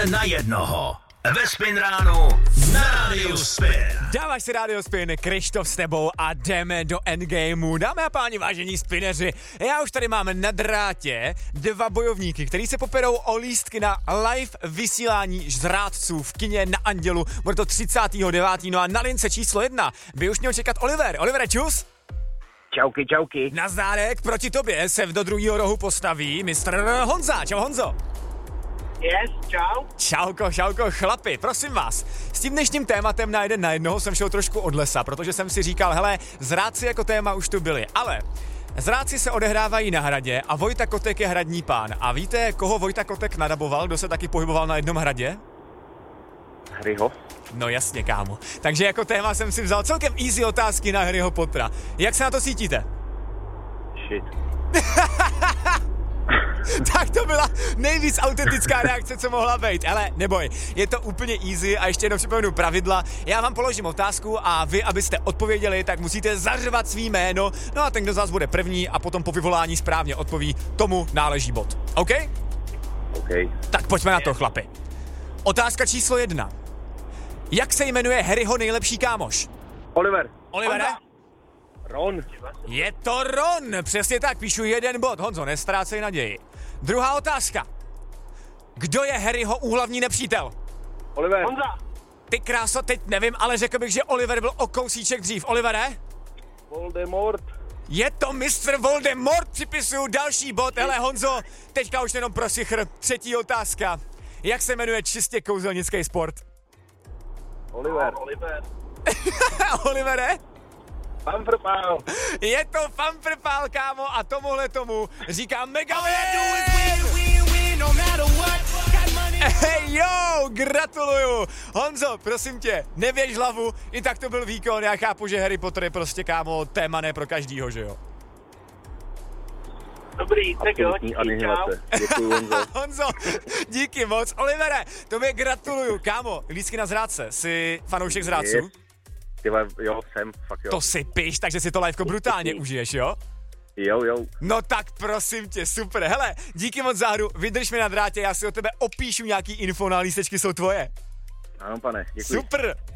jeden na jednoho. Ve Spin ránu na Rádiu Spin. Dáváš si Rádio Spin, Krištof s tebou a jdeme do endgameu. Dámy a páni, vážení spineři, já už tady mám na drátě dva bojovníky, kteří se poperou o lístky na live vysílání žrádců v kině na Andělu. Bude to 39. No a na lince číslo 1 by už měl čekat Oliver. Olivere, čus? Čauky, čauky. Nazdárek, proti tobě se do druhého rohu postaví mistr Honza. Čau Honzo. Yes, čau. Čauko, chlapi, prosím vás, s tím dnešním tématem na jeden na jednoho jsem šel trošku od lesa, protože jsem si říkal, hele, zrádci jako téma už tu byli, ale zrádci se odehrávají na hradě a Vojta Kotek je hradní pán. A víte, koho Vojta Kotek nadaboval, kdo se taky pohyboval na jednom hradě? Harryho. No jasně, kámo. Takže jako téma jsem si vzal celkem easy otázky na Harryho Pottera. Jak se na to cítíte? Shit. Tak to byla nejvíc autentická reakce, co mohla být. Ale neboj, je to úplně easy a ještě jednou připomenu pravidla. Já vám položím otázku a vy, abyste odpověděli, tak musíte zařvat svý jméno. No a ten, kdo z vás bude první a potom po vyvolání správně odpoví, tomu náleží bod. OK? OK. Tak pojďme na to, chlapi. Otázka číslo 1. Jak se jmenuje Harryho nejlepší kámoš? Oliver. Olivere? Ron. Je to Ron, přesně tak, píšu 1 bod. Honzo, nestrácej naději. Druhá otázka. Kdo je Harryho úhlavní nepřítel? Oliver. Honza. Ty kráso, teď nevím, ale řekl bych, že Oliver byl o kousíček dřív. Olivere? Voldemort. Je to mistr Voldemort, připisuju další bod. Hele Honzo, teďka už jenom pro sichr. Třetí otázka. Jak se jmenuje čistě kouzelnický sport? Oliver. Olivere? Pamprpál. Je to Pamprpál, kámo, a tomuhle tomu říkám mega win! Hey yo, gratuluju! Honzo, prosím tě, nevěž hlavu, i tak to byl výkon, já chápu, že Harry Potter je prostě, kámo, téma ne pro každýho, že jo? Dobrý, tak jo, Absolutní díky, anihilace. čau. Děkuji, Honzo. Honzo, díky moc. Olivere, tobě gratuluju, kámo, lístky na zrádce, jsi fanoušek zrádců? Yes. Tyhle, jo, jsem, fakt jo. To si piš, takže si to liveko brutálně užiješ, jo? Jo. No tak prosím tě, super. Hele, díky moc za hru, vydrž mi na drátě, já si o tebe opíšu nějaký info, na lístečky jsou tvoje. Ano, pane, děkuji. Super.